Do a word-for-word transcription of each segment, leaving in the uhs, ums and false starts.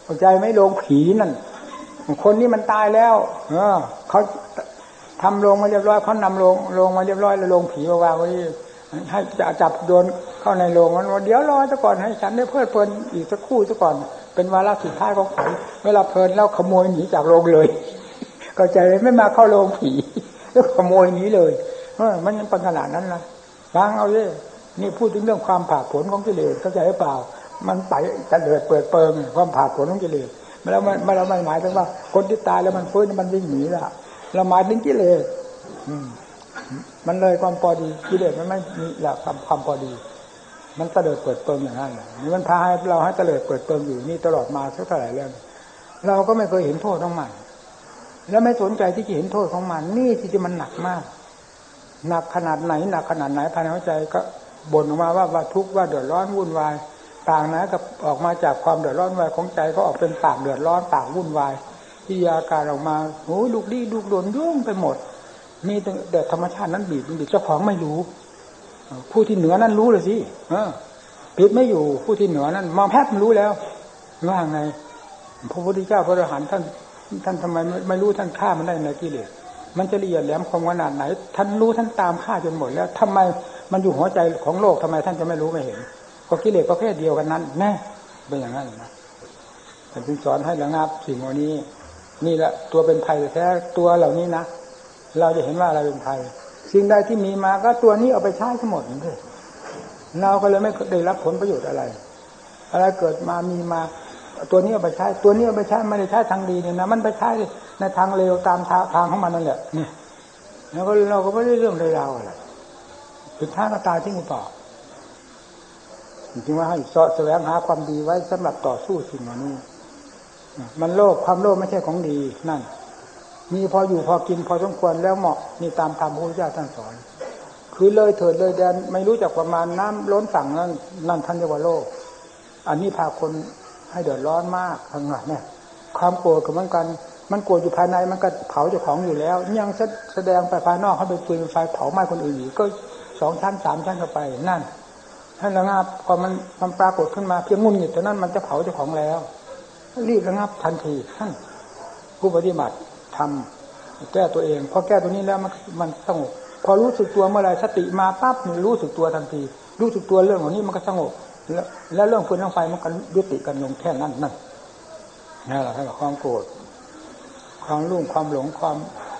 เข้าใจไหมโรงผีนั่นคนนี้มันตายแล้วเออเขาทำโรงมาเรียบร้อยเขานำโรงโรงมาเรียบร้อยแล้วโรงผีมาวางไว้ให้จะจับโยนเข้าในโรงมันว่าเดี๋ยวรอซะก่อนให้ฉันได้เพลิดเพลินอีกสักครู่ซะก่อนเป็นวาระสุดท้ายของเขาเวลาเพลินแล้วขโมยหนีจากโรงเลยเข้าใจไหมไม่มาเข้าโรงผีแล้วขโมยหนีเลยเออมันยังเป็นขนาดนั้นนะฟังเอาดินี่พูดถึงเรื่องความผ่าผลของกิเลสเข้าใจหรือเปล่ามันไปจะเดือดเปิดเปิงความผ่าผลของกิเลสแล้วมันเราไม่หมายถึงว่าคนที่ตายแล้วมันฟื้นมันวิ่งหนีละเราหมายถึงกิเลสมันเลยความพอดีกิเลสมันไม่มีหลักความความพอดีมันเตลิดเปิดเปิงอย่างนั้นนี่มันพาให้เราให้เตลิดเปิดเปิงอยู่นี่ตลอดมาสักเท่าไหร่แล้วเราก็ไม่เคยเห็นโทษของมันแล้วไม่สนใจที่จะเห็นโทษของมันนี่ที่มันหนักมากหนักขนาดไหนหนักขนาดไหนภายในหัวใจก็บ่นออกมาว่าว่าทุกข์ว่าเดือดร้อนวุ่นวายต่างนะกับออกมาจากความเดือดร้อนวายของใจก็ออกเป็นปากเดือดร้อนปากวุ่นวายที่อาการออกมาโอ้ยลูกดีลูกโดนยุ่งไปหมดมีแต่ธรรมชาตินั้นบีบบีบเจ้าของไม่รู้ผู้ที่เหนือนั้นรู้เลยสิปิดไม่อยู่ผู้ที่เหนือนั้นมองแพทย์มันรู้แล้วว่าไงพระพุทธเจ้าพระอรหันต์ท่านท่านทำไมไม่รู้ท่านฆ่ามันได้ในกิเลสมันจะละเอียดแหลมคมขนาดไหนท่านรู้ท่านตามฆ่าจนหมดแล้วทำไมมันอยู่หัวใจของโลกทำไมท่านจะไม่รู้ไม่เห็นก็กิเลสประเภทเดียวกันนั้นแน่เป็นอย่างนั้นนะท่านจึงสอนให้ระงับสิ่งเหล่านี้นี่แหละตัวเป็นภัยแท้ตัวเหล่านี้นะเราจะเห็นว่าอะไรเป็นภัยสิ่งใดที่มีมาก็ตัวนี้เอาไปใช้ทั้งหมดเลยเราก็เลยไม่ได้รับผลประโยชน์อะไรอะไรเกิดมามีมาตัวนี้เอาไปใช้ตัวนี้เอาไปใช้ไม่ได้ใช้ทางดีเนี่ยนะมันไปใช้ในทางเลวตามทางของมันนั่นแหละนี่แล้วก็เราก็ไม่ได้เรื่องใดราวอะไรสุดท้ายก็ตายที่มุต่อจริงๆว่าให้เสาะแสวงหาความดีไว้สำหรับต่อสู้สิ่งเหล่านี้มันโลภความโลภไม่ใช่ของดีนั่นมีพออยู่พอกินพอสมควรแล้วเหมาะนี่ตามธรรมพระพุทธเจ้าท่านสอนคือเลยเถิดเลยแดนไม่รู้จักประมาณน้ำล้นฝั่งนั่นนั่นท่านเรียกว่าโลภอันนี้พาคนให้เดือดร้อนมากทั้งนั้นเนี่ยความโกรธก็เหมือนกันมันโกรธอยู่ภายในมันก็เผาเจ้าของอยู่แล้วยังแสดงไปภายนอกให้เป็นปืนไฟเผาไหม้คนอื่นอีกก็สองชั้นสามชั้นเข้าไปนั่นท่านระงับพอมันมันปรากฏขึ้นมาเพียงงุ่นหงิดเท่านั้นมันจะเผาเจ้าของแล้วรีบระงับทันทีท่านผู้ปฏิบัติทำแก้ตัวเองพอแก้ตัวนี้แล้วมันมันสงบพอรู้สึกตัวเมื่อไรสติมาปั๊บมันรู้สึกตัวทันทีรู้สึกตัวเรื่องของนี้มันก็สงบแล้วแล้วเรื่องฟืนเรื่องไฟมันก็ยุติกันลงแค่นั้นนั่นนี่แหละครับความโกรธความรุ่งความหลงความ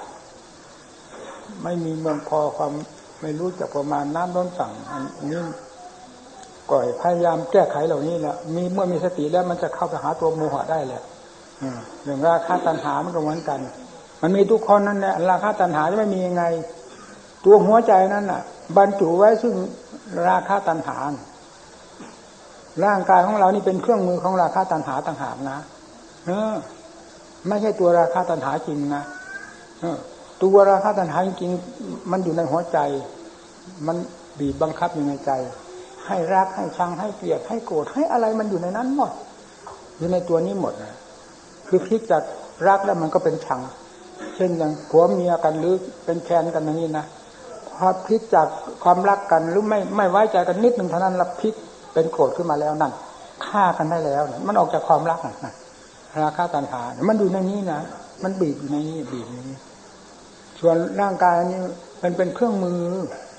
ไม่มีเมืองพอความไม่รู้จักประมาณน้ำล้นฝั่งอันนี้ก่อยพยายามแก้ไขเหล่านี้แหละมีเมื่อมีสติแล้วมันจะเข้าไปหาตัวโมหะได้แหละเรื่องราคะตัณหามันก็เหมือนกันมันมีทุกคนนั่นแหละราคะตัณหาจะไม่มียังไงตัวหัวใจนั่นน่ะบรรจุไว้ซึ่งราคะตัณหาร่างกายของเรานี่เป็นเครื่องมือของราคะตัณหาต่างหากนะเออไม่ใช่ตัวราคะตัณหาจริงนะเออตัวราคะตัณหาจริงๆมันอยู่ในหัวใจมันบีบบังคับอยู่ในใจให้รักให้ชังให้เกลียดให้โกรธให้อะไรมันอยู่ในนั้นหมดอยู่ในตัวนี้หมดนะคือพลิกจากรักแล้วมันก็เป็นชังเช่นอย่างผัวเมียกันหรือเป็นแฟนกันอย่างนี้นะพอพลิกจากความรักกันหรือไม่ไม่ไว้ใจกันนิดนึงเท่านั้นละพลิกเป็นโกรธขึ้นมาแล้วนั่นฆ่ากันได้แล้วมันออกจากความรักนะราคะตัณหามันอยู่ในนี้นะมันบีบอยู่ในนี้บีบในนี้ส่วนร่างกายนี้มันเป็นเครื่องมือ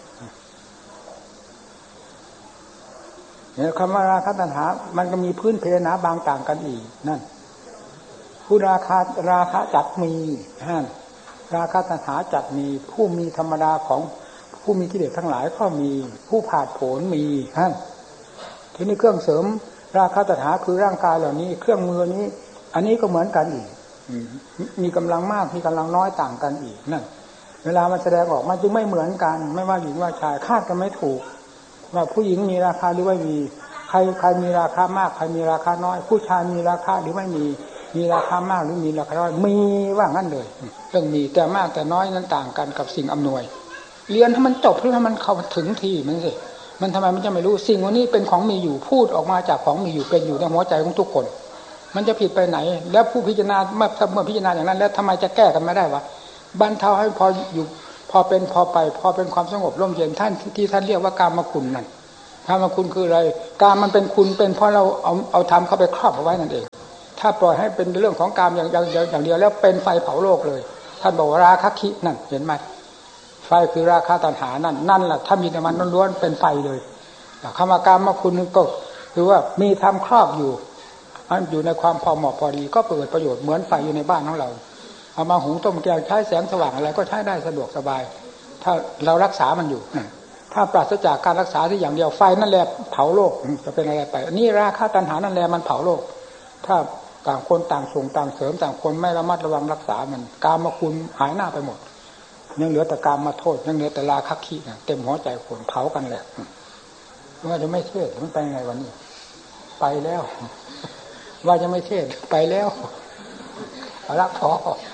เนี่ยคำว่าราคะตัณหามันก็มีพื้นเพหนาบางต่างกันอีกนั่นผู้ราคะราคะจักมีท่านราคะตัณหาจักมีผู้มีธรรมดาของผู้มีกิเลสทั้งหลายก็มีผู้ผาดโผนมีท่านทีนี้เครื่องเสริมราคะตัณหาคือร่างกายเหล่านี้เครื่องมือนี้อันนี้ก็เหมือนกันอีกมีกำลังมากมีกำลังน้อยต่างกันอีกนั่นเวลามันแสดงออกมันจึงไม่เหมือนกันไม่ว่าหญิงว่าชายคาดกันไม่ถูกว่าผู้หญิงมีราคาหรือไม่มีใครใครมีราคามากใครมีราคาน้อยผู้ชายมีราคาหรือไม่มีมีราคามากหรือมีราคาน้อยมีว่างั้นเลยเรื่องมีแต่มากแต่น้อยนั้นต่างกันกับสิ่งอำนวยเรียนให้มันจบเพื่อให้มันเข้าถึงที่มันสิมันทำไมมันจะไม่รู้สิ่งวันนี้เป็นของมีอยู่พูดออกมาจากของมีอยู่เป็นอยู่ในหัวใจของทุกคนมันจะผิดไปไหนแล้วผู้พิจารณาเมื่อเมื่อพิจารณาอย่างนั้นแล้วทำไมจะแก้กันไม่ได้วะบรรเทาให้พออยู่พอเป็นพอไปพอเป็นความสงบร่มเย็นท่านที่ท่านเรียกว่ากามคุณนั่นกามคุณคืออะไรกามมันเป็นคุณเป็นเพราะเราเอาเอาธรรมเข้าไปครอบเอาไว้นั่นเองถ้าปล่อยให้เป็นเรื่องของกามอย่างอย่างอย่างเดียวแล้วเป็นไฟเผาโลกเลยท่านบอกว่าราคะคินั่นเห็นไหมไฟคือราคะตัณหานั่นนั่นแหละถ้ามีแต่มันล้วนๆเป็นไฟเลยคำว่ากามคุณก็คือว่ามีธรรมครอบอยู่มันอยู่ในความพอเหมาะพอดีก็เกิดประโยชน์เหมือนไฟอยู่ในบ้านของเราเอามาหุงต้มแกงใช้แสงสว่างอะไรก็ใช้ได้สะดวกสบายถ้าเรารักษามันอยู่ถ้าปราศจากการรักษาที่อย่างเดียวไฟนั่นแหละเผาโลกจะเป็นอะไรไปนี่ราคะตัณหานั่นแหละมันเผาโลกถ้าต่างคนต่างส่งต่างเสริมต่างคนไม่ระมัดระวังรักษามันกามคุณหายหน้าไปหมดยังเหลือแต่กามมาโทษยังเหลือแต่ราคะขี้เต็มหัวใจคนเผากันแหละว่าจะไม่เทศมันไปไงวันนี้ไปแล้วว่าจะไม่เทศไปแล้วเอาละพอ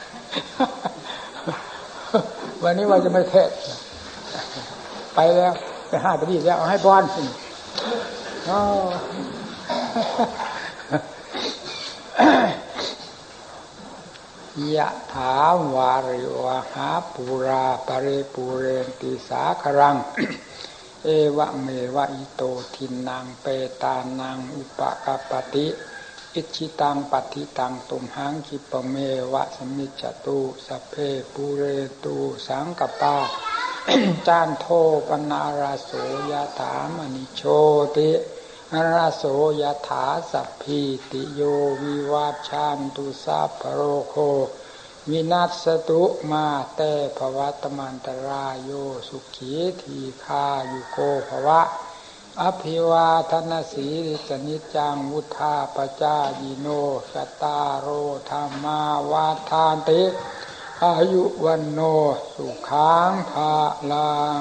วันนี้ว่าจะไม่เทศไปแล้วไปห้าไปดีแล้วเอาให้บอลอ๋อยะถาวาริวหาปูราปะเรปูเรนติสาครังเอวะเมวะอิโตทินังเปตานังอุปกปติอิชิตังปัติตังตุมหังคิปเมวะสมิจจตุสัพเพปูเรตุสังกปาจานโทปนาราโสยถามณิโชติราโสยถาสัพพิติโยวิวัชชันตุสัพพโรโควินัสสตุมาเตภวัตมันตรายโยสุขีทีฆายุโกภวะอภิวาทนาสีริสนิจังวุธาปจายิโนชตารโรธรรมาวาทานติอายุวันโนสุขังภาลัง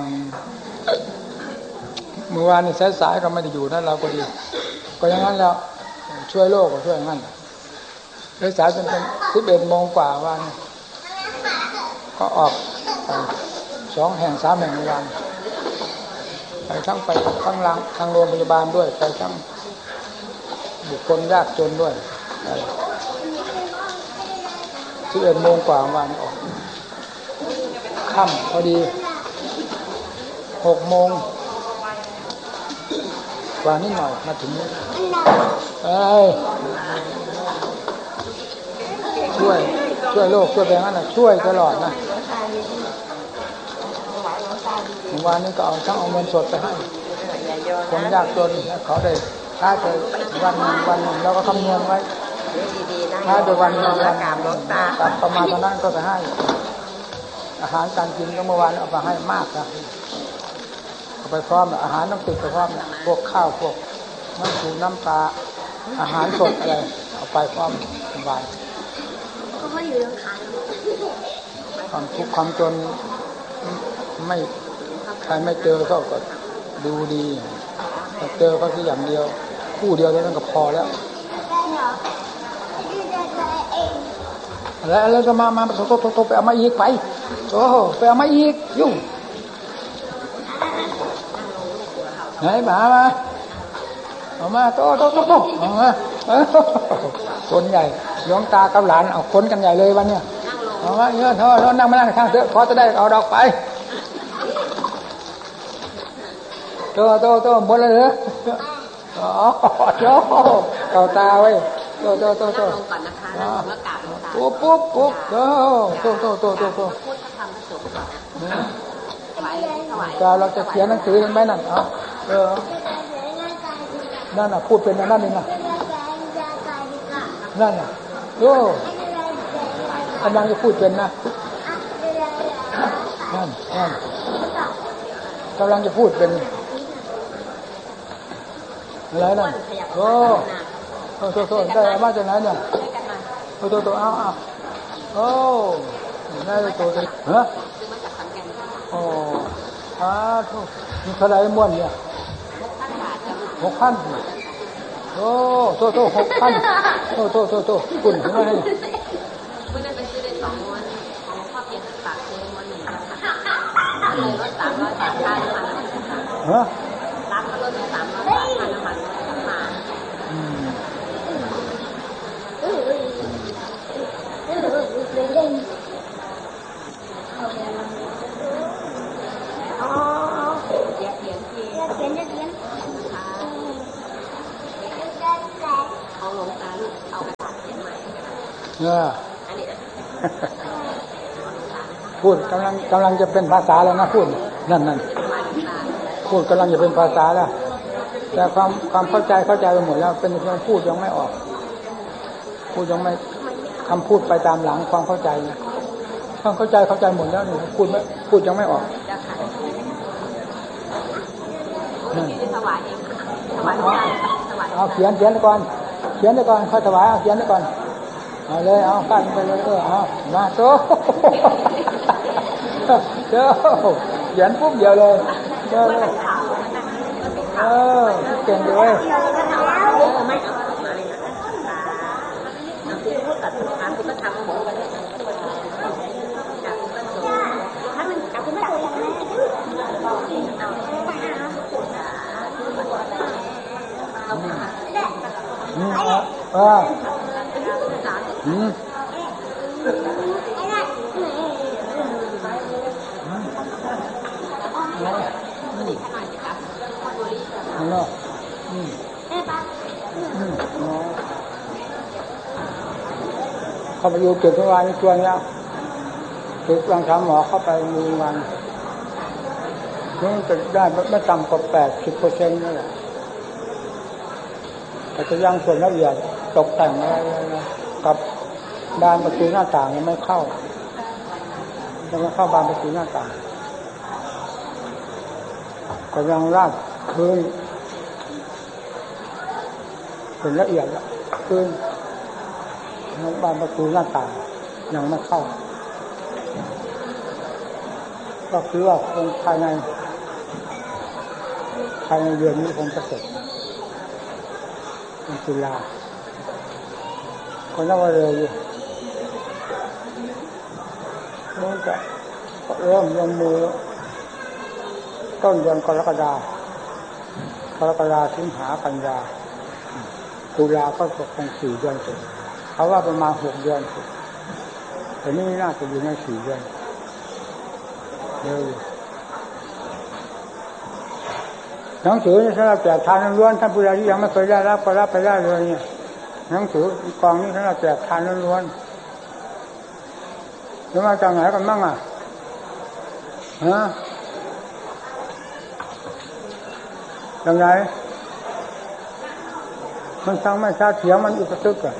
เมื่อวานนี้สายๆก็ไม่ได้อยู่นั่นเราก็ดีก็อย่างนั้นแล้วช่วยโลกก็ช่วยอย่างนั้นสายๆจนเป็นสิบเอ็ดโมงกว่าวันก็ออกสองแห่งสามแห่งในวันไปทั้งไปทั้งหลังทางโรงพยาบาลด้วยไปทั้งบุคคลยากจนด้วยสิบเอ็ดโมงกว่าวันออกค่ำพอดีหกโมงกว่านิดหน่อยมาถึงนี่เอ้ยช่วยช่วยโลกช่วยแบงค์นะช่วยตลอดนะวันนี้ก็เอาทั้งเอาเงินสดไปให้คนยากจนเขาได้ถ้าจะวันวันหนึ่งเราก็คำนวณไว้ถ้าจะวันหนึ่งวันตัดประมาณเท่านั้นก็ไปให้อาหารการกินก็เมื่อวานเอาไปให้มากนะเอาไปพร้อมอาหารต้องติดไปพร้อมพวกข้าวพวกน้ำปูน้ำปลาอาหารสดอะไรเอาไปพร้อมสบายความทุกข์ความจนไม่ใครไม่เจอเขาก็ดูดีแต่เจอเขาที่อย่างเดียวคู่เดียวเท่านั้นก็พอแล้วแล้วแล้วก็มามาโตโตโตไปเอามาอีกไปโอ้ไปเอามาอีกยุ่งไหนมามาเอามาโตโตโตโตเอามาคนใหญ่หลวงตากับหลานเอาคนกันใหญ่เลยวันเนี้ยเอามาเยอะเถอะนั่งมานั่งข้างเถอะพอจะได้เอาดอกไปโตโตโตหมดเลยเหรออ๋อโตเก่าตาไว้โตโตโตโตลงก่อนนะคะแล้วก็กราบลงตาปุ๊บปุ๊บปุ๊บโตโตโตโตโตโตพูดทำสุขก่อนนะถวายถวายก็เราจะเขียนหนังสือเห็นไหมนั่นเอาเออนั่นน่ะพูดเป็นนั่นเองน่ะนั่นน่ะโอ้กำลังจะพูดเป็นนะนั่นนั่นกำลังจะพูดเป็นอะไรนั่นโอ้โอ้โตโตได้มาจากไหนเนี่ยโตโตโตเอาเอาโอ้ได้โตโตฮะโอ้อาทุกมีเท่าไรม้วนเนี่ยหกพันโอ้โตโตหกพันโตโตโตโตกุ่นขึ้นมาให้คุณนั่นไปซื้อได้สองม้วนของพ่อเพียรฝากซื้อม้วนหนึ่งเลยลดสามร้อยบาทค่าน้ำมันฮะร้านก็ลดสามร้อยบาทค่าน้ำมันมาอืมอ๋อเขียนเขียนเขียนเขียนเขียนของหลวงตาลูกเอากระดาษเขียนเออพูดกำลังกำลังจะเป็นภาษาแล้วนะพูดนั่นนั่นพูดกำลังจะเป็นภาษาแล้วแต่ความความเข้าใจเข้าใจไปหมดแล้วเป็นเพียงพูดยังไม่ออกพูดยังไม่คำพูดไปตามหลังความเข้าใจความเข้าใจเข้าใจหมดแล้วนี่พูดไม่พูดยังไม่ออกนั่นเอาเขียนเขียนก่อนเขียนก่อนค่อยถวายเอาเขียนก่อนเอาเลยเอากั้นไปเลยเออเอามาโซ่เจ้าเขียนปุ๊บเดียวเลยเจ้าเออเก่งด้วยอืมเอออืมฮัลโหลอืมอืมเขาไปอยู่เก็บทุกวันตัวเนี้ยเก็บรังช้างหมอเข้าไปมีวันนี่จะได้ไม่ต่ำกว่าแปดสิบเปอร์เซ็นต์นี่แหละแต่จะยังส่วนละเอียดตกแต่งอะไรกับบานประตูหน้าต่างยังไม่เข้ายังไม่เข้าบานประตูหน้าต่างก็ยังราดพื้นส่วนละเอียดพื้นบานประตูหน้าต่างยังไม่เข้าก็คือว่าคงภายในภายในเดือนนี้คงจะเสร็จตุลาก็นับว่าเร็วอยู่นี่จะเริ่มลงมือต้นเดือนกรกฎาคมกรกฎาคมสิงหากันยาตุลาก็ตกเป็นสี่เดือนเสร็จเขาว่าประมาณหกเดือนเสร็จแต่นี่น่าจะอยู่ในสี่เดือนเร็วอยู่หนังสือสำหรับแจกทานล้วนท่านผู้ใดที่ยังไม่เคยได้รับก็รับไปได้เลยเนี่ยหนังสือกองนี้สำหรับแจกทานล้วนแล้วมาจากไหนกันบ้างอ่ะฮะยังไงมันฟังไม่ชัดเสียงมันอยู่กระตึกอ่ะ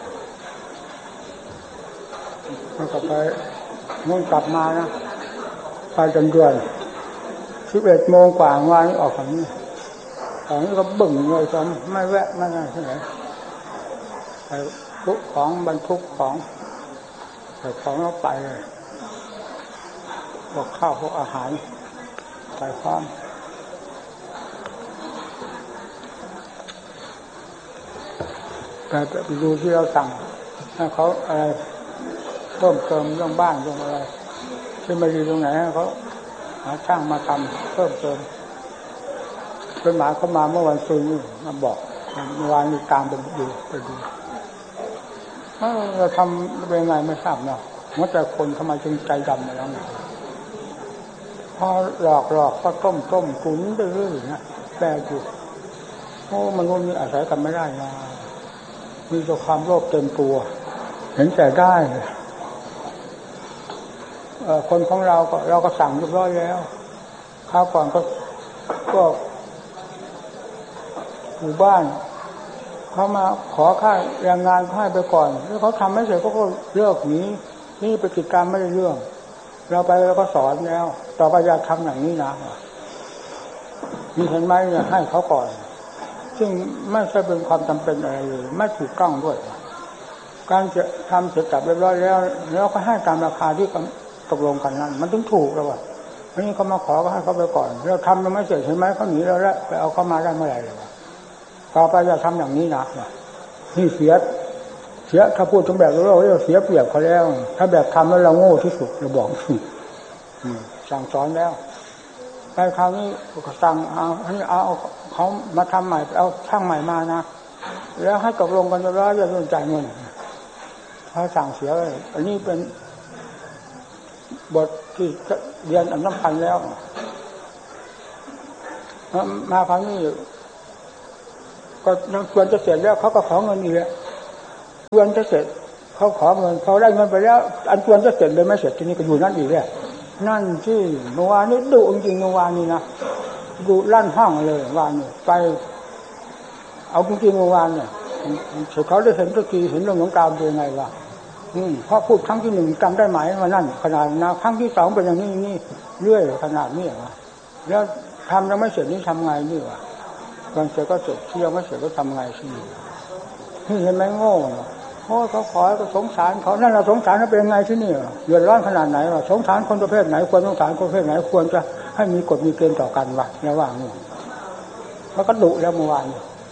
มันกลับไปมันกลับมานะไปจนเดือนสิบเอ็ดโมงกว่าวันนี้ออกฝั่งนี้ฝั่งนี้ก็บึ่งเลยจำไม่แวะไม่อะไรที่ไหนไปทุกของบรรทุกของใส่ของแล้วไปเลยพวกข้าวพวกอาหารใส่พร้อมแต่ไปดูที่เราสั่งให้เขาอะไรเพิ่มเติมเรื่องบ้านเรื่องอะไรที่ไม่ดีตรงไหนให้เขาหาช่างมาทำเพิ่มเติมเป็นหมายเขามาเมื่อวันศุกร์นี่มาบอกเมื่อวานมีการไปดูไปดูเราทำเป็นไงไม่ทราบเนาะว่าแต่คนทำไมจึงใจดำมาแล้วเนี่ยพอหลอกหลอกก็ต้มต้มตุ๋นไปเรื่อยๆนะแปลอยู่โอ้มันว่ามีอาศัยกันไม่ได้นะมีแต่ความโลภเต็มตัวเห็นแต่ได้คนของเราก็เราก็สั่งเรียบร้อยแล้วคราวก่อนก็ก็หมู่บ้านเขามาขอค่าแรงงานให้ไปก่อนแล้วเขาทำไม่เสร็จก็เลิกหนีนี่ไปกิจการไม่ได้เรื่องเราไปเราก็สอนแล้วต่อไปอย่าทำอย่างนี้นะมีเห็นไหมเนี่ยให้เขาก่อนซึ่งไม่ใช่เป็นความจำเป็นอะไรเลยไม่ถูกต้องด้วยการจะทำเสร็จจับเรียบร้อยแล้วแล้วก็ให้ตามราคาที่ตกลงกันนั้นมันถึงถูกแล้วว่ะอันนี้เขามาขอก็ให้เขาไปก่อนเราทำเราไม่เสร็จเห็นไหมเขาหนีเราแล้วไปเอาเขามาได้เมื่อไหร่เลยวะต่อไปอย่าทำอย่างนี้นะนี่เสียเสียถ้าพูดถึงแบบเราเราเสียเปรียบเขาแล้วถ้าแบบทำแล้วเราโง่ที่สุดเราบอกสั่งสอนแล้วไปคราวนี้ก็สั่งเอาอันนี้เอาเขามาทำใหม่เอาช่างใหม่มานะแล้วให้ตกลงกันแล้วจะต้องจ่ายเงินเขาสั่งเสียเลยอันนี้เป็นบทที่เรียนอันสำคัญแล้วมาคราวนี้ก็ยังควรจะเสร็จแล้วเขาก็ขอเงินอีกแล้วควรจะเสร็จเขาขอเงินเขาได้เงินไปแล้วอันควรจะเสร็จเลยไม่เสร็จทีนี้ก็อยู่นั่นอีกเลยนั่นที่เมื่อวานนี้ดุจริงเมื่อวานนี้นะดุลั่นห้องเลยวานนี้ไปเอาจริงๆเมื่อวานเนี่ยเขาได้เห็นสักทีเห็นเรื่องของการเป็นยังไงวะอืมพอพูดครั้งที่หนึ่งจำได้ไหมว่านั่นขนาดนะครั้งที่สองเป็นอย่างนี้นี่เรื่อยขนาดนี้วะแล้วทำยังไม่เสร็จนี่ทำไงนี่วะก่อนเสร็จก็เสร็จที่ยังไม่เสร็จก็ทำไงที่นี่เห็นไหมโง่โอ้เขาขอก็สงสารเขานั่นเราสงสารเขาเป็นไงที่นี่เดือดร้อนขนาดไหนวะสงสารคนประเภทไหนควรสงสารคนประเภทไหนควรจะให้มีกฎมีเกณฑ์ต่อกันวะระหว่างนี้มันก็ดุแล้วเมื่อวาน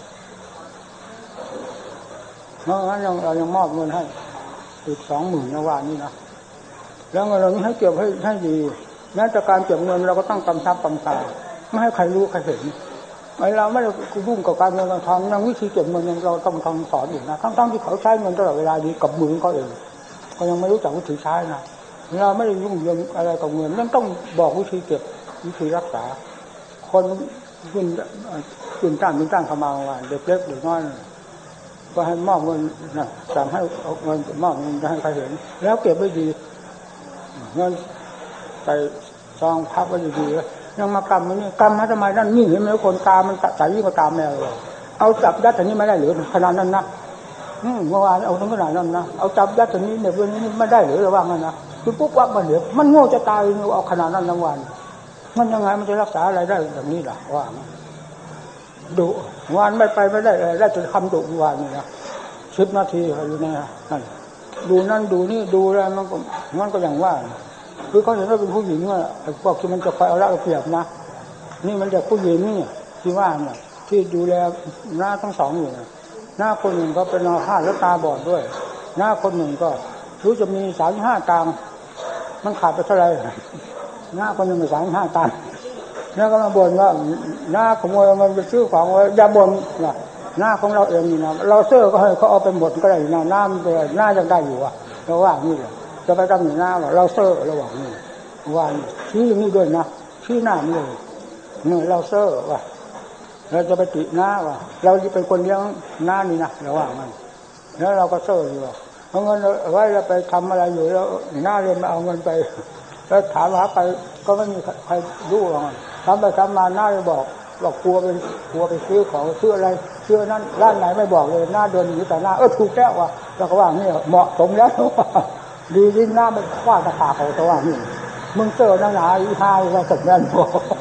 เมื่อวานเรายังมอบเงินให้อีกสองหมื่นเมื่อวานนี้นะแล้วเงินเรานี้ให้เก็บให้ให้ดีแม้แต่การเก็บเงินเราก็ต้องกำชับกำชาไม่ให้ใครรู้ใครเห็นไอ้เราไม่ได้ยุ่งกับการเงินการทองยังวิธีเก็บเงินยังเราต้องทำสอนอยู่นะทั้งๆที่เขาใช้เงินตลอดเวลาดีกับมือเขาเองก็ยังไม่รู้จักวิธีใช้นะเราไม่ได้ยุ่งเรื่องอะไรกับเงินนั่นต้องบอกวิธีเก็บวิธีรักษาคนขึ้นขึ้นตั้งขึ้นตั้งเข้ามาว่าเด็กเล็กเด็กน้อยก็ให้มอบเงินนะสั่งให้เอาเงินมอบเงินจะให้ใครเห็นแล้วเก็บไว้ดีเงินใส่ซองพับไว้ดีๆยังมากำมันนี่กำมาทำไมนั่นนี่เห็นไหมคนตามันใส่ยิ่งกว่าตาแมวเลยเอาจับยัดอันนี้ไม่ได้หรือขนาดนั้นนะเมื่อวานเอาทั้งขนาดนั้นนะเอาจับยัดอันนี้เนี่ยเรื่องนี้ไม่ได้หรือระวังนะคือปุ๊บวับมาเหลือมันโง่จะตายเอาขนาดนั้นทั้งวันมันยังไงมันจะรักษาอะไรได้แบบนี้ล่ะว่าดุวานไม่ไปไม่ได้ได้แต่คำดุวานนี่นะสิบนาทีอยู่ในนั่นดูนั่นดูนี่ดูแล้วมันก็มันก็อย่างว่าคือเขาเห็นว่าเป็นผู้หญิงว่าไอ้พวกที่มันจะคอยเอาละเอาเปรียบนะนี่มันเด็กผู้หญิงนี่ที่ว่าเนี่ยที่ดูแลหน้าทั้งสองอยู่หน้าคนหนึ่งก็เป็นอัมพาตแล้วตาบอดด้วยหน้าคนหนึ่งก็รู้จะมีสามสิบห้าตังค์มันขาดไปเท่าไหร่หน้าคนหนึ่งมีสามสิบห้าตังค์แล้วก็มาบ่นว่าหน้าขโมยเงินไปซื้อของไว้อย่าบ่นนะหน้าของเราเองนี่นะเราเสื้อก็ให้เขาเอาไปหมดก็ได้นะหน้ามันไปหน้ายังได้อยู่อ่ะเราว่านี่แหละจะไปตั้งหน้าว่าเราเสื้อระหว่างนี้ว่าชี้อย่างนี้ด้วยนะชี้หน้านี่เลยเนี่ยเราเสื้อว่าเราจะไปติหน้าว่าเราจะเป็นคนเลี้ยงหน้านี่นะระหว่างนั้นแล้วเราก็เสื้ออยู่เอาเงินไว้เราไปทำอะไรอยู่แล้วหน้าเรียนมาเอาเงินไปแล้วถามหาไปก็ไม่มีใครรู้หรอกทำไปทำมาหน้าจะบอกบอกกลัวไปกลัวไปซื้อของซื้ออะไรซื้อนั้นร้านไหนไม่บอกเลยหน้าเดินอยู่แต่หน้าเออถูกแล้วว่ะแล้วก็ว่านี่เหมาะสมแล้วดีที่หน้ามันคว้าตะขาเขาแต่ว่านี่มึงเจอหน้าหนาอีห้าเราสักแน่นพอ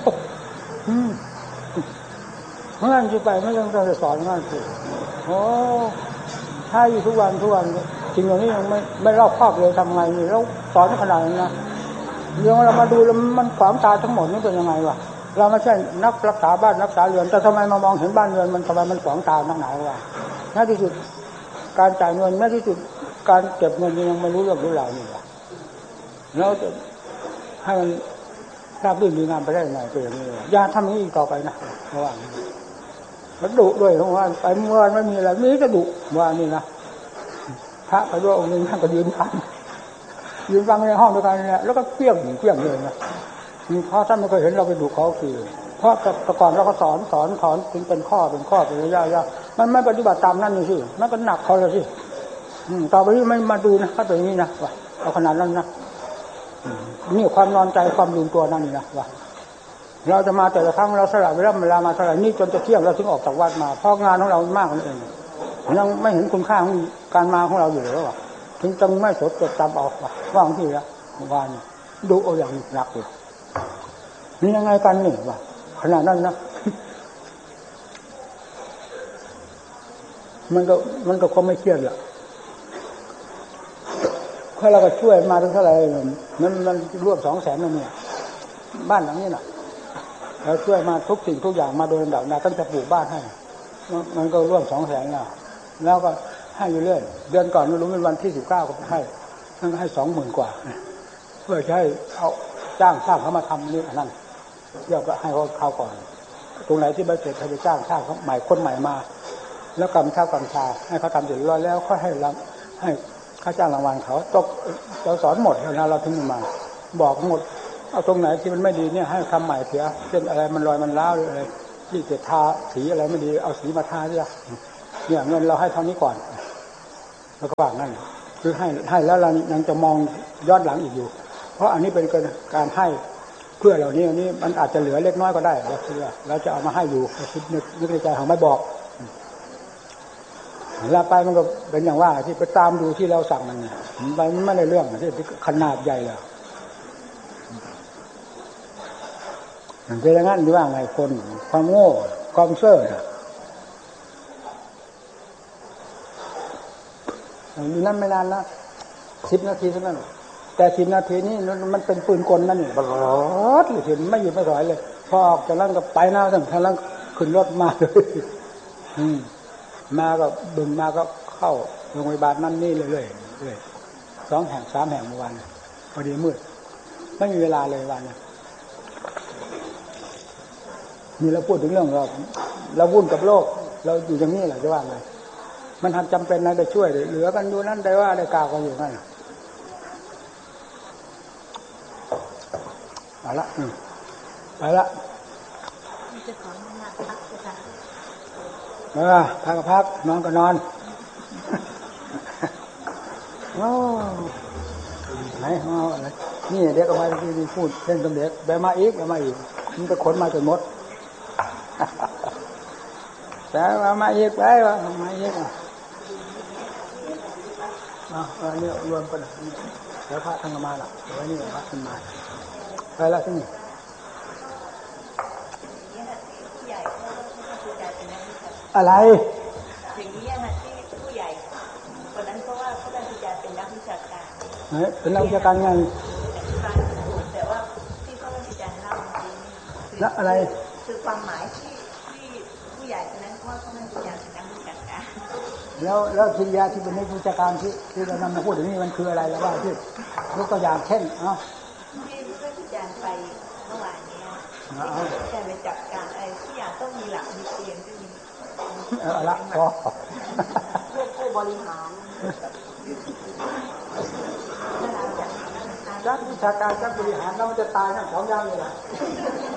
เมื่อนั้นจะไปไม่ต้องจะสอนงานสิโอ้ถ้าอยู่ทุกวันทุกวันจริงอย่างนี้ยังไม่ไม่รอบครอบเลยทำไงนี่แล้วสอนขนาดนี้นะเรื่องเรามาดูแล้วมันขวางตาทั้งหมดนี่เป็นยังไงวะเราไม่ใช่นักรักษาบ้านรักษาเรือนแต่ทำไมมามองเห็นบ้านเรือนมันทำไมมันขวางตาทั้งหนายวะน่าที่สุดการจ่ายเงินน่าที่สุดการเก็บเงินยังไม่รู้เรื่องรู้ราวนี่วะแล้วจะให้มันราบรื่นดีงามไปได้ยังไงเป็นอย่างนี้อย่าทำนี้อีกต่อไปนะเพราะว่ามันดุด้วยเพราะว่าไปเมื่อวานไม่มีอะไรมีก็ดุว่านี่นะพระไปด้วยองค์หนึ่งท่านก็ยืนฟังยืนฟังในห้องด้วยกันเนี่ยแล้วก็เปี้ยงเปี้ยงเลยนะเพราะท่านไม่เคยเห็นเราไปดุเขาคือเพราะแต่ก่อนเราก็สอนสอนสอนถึงเป็นข้อเป็นข้อเป็นระยะยาวมันไม่ปฏิบัติตามนั่นนี่สิมันก็หนักเขาเลยสิต่อไปนี้ไม่มาดูนะถ้าเป็นอย่างนี้นะว่าเอาขนาดนั้นนะนี่ความนอนใจความลืมตัวนั่นนี่นะว่าเราจะมาแต่ละครั้งเราสละเวลาเวลามาเท่าไหร่นี่จนจะเที่ยงเราถึงออกจากวัดมาเพราะงานของเรามากนั่นเองยังไม่เห็นคุณค่าของการมาของเราอยู่เลยว่าถึงจะไม่สดจดจำเอาว่าบางทีละวันดูเอาอย่างหนักเลยนี่ยังไงกันนี่วะขนาดนั้นนะมันก็มันก็คงไม่เครียดละเพราะเราก็ช่วยมาถึงเท่าไหร่มันมันรวบสองแสนแล้วเนี่ยบ้านหลังนี้น่ะเราช่วยมาทุกสิ่งทุกอย่างมาโดยลำดับนะตั้งแต่ปลูกบ้านให้มันก็ร่วมสองแสนแล้วแล้วก็ให้อยู่เรื่อยเดือนก่อนไม่รู้เป็นวันที่สิบเก้าก็ให้ทั้งให้สองหมื่นกว่าเพื่อจะให้เอาจ้างช่างเขามาทำนี่นั่นเดี๋ยวก็ให้เขาเขาก่อนตรงไหนที่ไม่เสร็จให้ไปจ้างช่างเขาใหม่คนใหม่มาแล้วกำเช่ากำชาให้เขาทำเสร็จร้อยแล้วค่อยให้รับให้ค่าจ้างรางวัลเขาตกเราสอนหมดแล้วนะเราถึงมาบอกหมดเอาตรงไหนที่มันไม่ดีเนี่ยให้ทำใหม่เสียเช่นอะไรมันรอยมันร้าวหรืออะไรที่จะทาสีอะไรไม่ดีเอาสีมาทาเนี่ยเนี่ยเงินเราให้เท่านี้ก่อนแล้วก็ว่างนั่นคือให้ให้แล้วเรายังจะมองย้อนหลังอีกอยู่เพราะอันนี้เป็นการให้เพื่อเหล่านี้อันนี้มันอาจจะเหลือเล็กน้อยก็ได้เราเชื่อเราจะเอามาให้อยู่คิดนึกในใจของไม่บอกเวลาไปมันก็เป็นอย่างว่าที่ไปตามดูที่เราสั่งมันเนี่ยไปมันไม่ได้เรื่องที่ขนาดใหญ่เลยมันเป็นอย่างนั้นหรือว่าไงคนความโง่ความเซ่อน่ะมีนั่นไม่นานนะสิบนาทีเท่านั้นแต่สิบนาทีนี้มันเป็นปืนกลนั่นนี่บลอดเลยเห็นไม่หยุดไม่ถอยเลยพอออกจากนั้นก็ไปหน้าสั่งทางนั้นขึ้นรถมาเลยมาก็บึงมาก็เข้าโรงพยาบาลนั่นนี่เลยเลยเลยสองแห่งสามแห่งเมื่อวานพอดีมืดไม่มีเวลาเลยวันนี้นี่เราพูดถึงเรื่องเราเราวุ่นกับโลกเราอยู่อย่างนี้แหละจะว่าไงมันทำจำเป็นนะได้ช่วยเหลือกันดูนั่นได้ว่าได้กล่าวกันอยู่นั่นไปละไปละเออพักก็พักนอนก็นอนโอ้ไหนเอาอะไรนี่เด็กออกมาที่นี่พูดเล่นกับเด็กไปมาอีกมาอีกมันจะขนมาจนหมดแต่ว่ามาอีกไปว่ามาอีกอ่ะเออเนี่ยรวมกันแล้วพระท่านมาละเดี๋ยวนี่พระท่านมาไปแล้วที่นี่อะไรอย่างนี้นะที่ผู้ใหญ่คนนั้นเพราะว่าเขาได้พิจารณาเป็นนักวิชาการเฮ้ยเป็นนักวิชาการไงแต่ว่าที่เขาได้พิจารณาเล่าจริงแล้วอะไรคือความหมายที่ที่ผู้ใหญ่คนนั้นว่าเขาได้พิจารณาเป็นนักวิชาการแล้วแล้วกิริยาที่เป็นนักวิชาการที่ที่เรานำมาพูดอย่างนี้มันคืออะไรแล้วว่าที่ยกตัวอย่างเช่นเอ้าที่ได้พิจารณาไปเมื่อวานนี้ที่พิจารณาไปจับการอะไรที่อย่างต้องมีหลักมีเกณฑ์ที่มีเออละพอพวกผู้บริหารนักวิชาการนักบริหารแล้วมันจะตายทั้งสองอย่างเลยล่ะ